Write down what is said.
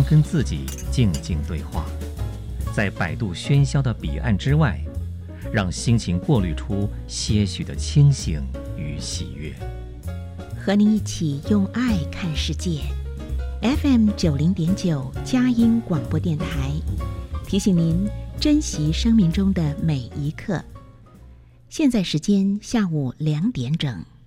跟自己静静对话，在百度喧嚣的彼岸之外，让心情过滤出些许的清醒与喜悦。 和你一起用爱看世界。FM 90.9佳音广播电台，提醒您珍惜生命中的每一刻。现在时间下午2点整。